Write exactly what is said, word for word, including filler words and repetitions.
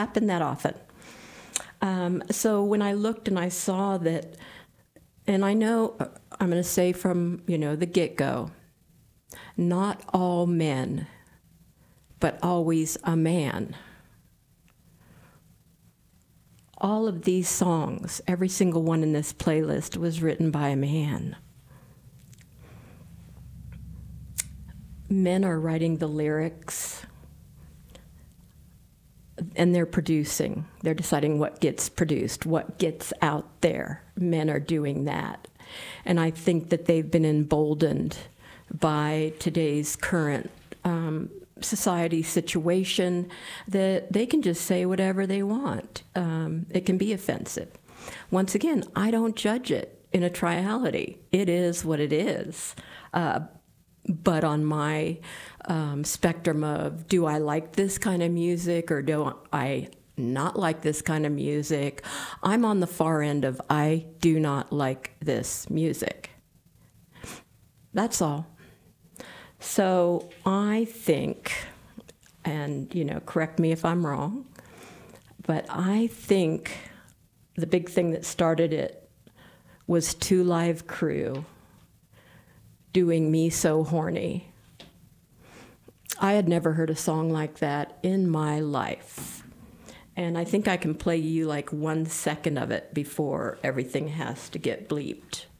happen that often. Um, so when I looked and I saw that, and I know, I'm going to say from, you know, the get-go, not all men, but always a man. All of these songs, every single one in this playlist was written by a man. Men are writing the lyrics, and they're producing. They're deciding what gets produced, what gets out there. Men are doing that. And I think that they've been emboldened by today's current um, society situation, that they can just say whatever they want. Um, it can be offensive. Once again, I don't judge it in a triality. It is what it is. Uh, but on my um, spectrum of, do I like this kind of music or do I not like this kind of music, I'm on the far end of, I do not like this music. That's all. So I think, and, you know, correct me if I'm wrong, but I think the big thing that started it was Two Live Crew doing Me So Horny. I had never heard a song like that in my life. And I think I can play you like one second of it before everything has to get bleeped.